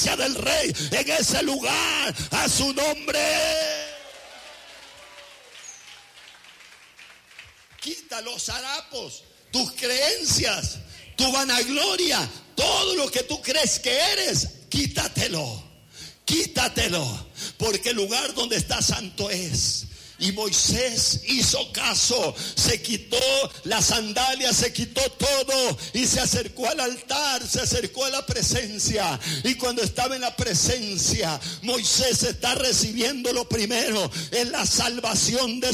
del rey en ese lugar, a su nombre. Quita los harapos, tus creencias, tu vanagloria, todo lo que tú crees que eres, quítatelo, porque el lugar donde está santo es. Y Moisés hizo caso, se quitó las sandalias, se quitó todo y se acercó al altar, se acercó a la presencia. Y cuando estaba en la presencia, Moisés está recibiendo lo primero, es la salvación de